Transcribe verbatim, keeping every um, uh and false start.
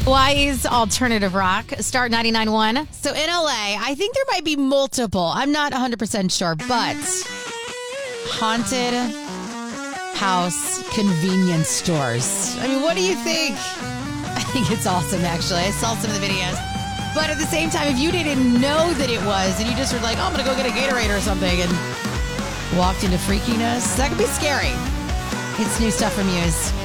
Hawaii's alternative rock, Start ninety-nine point one. So in L A, I think there might be multiple. I'm not one hundred percent sure, but haunted house convenience stores. I mean, what do you think? I think it's awesome, actually. I saw some of the videos. But at the same time, if you didn't know that it was, and you just were like, oh, I'm going to go get a Gatorade or something, and walked into freakiness, that could be scary. It's new stuff from Muse.